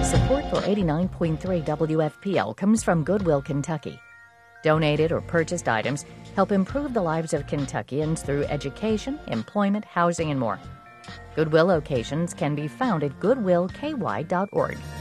Support for 89.3 WFPL comes from Goodwill, Kentucky. Donated or purchased items help improve the lives of Kentuckians through education, employment, housing, and more. Goodwill locations can be found at goodwillky.org.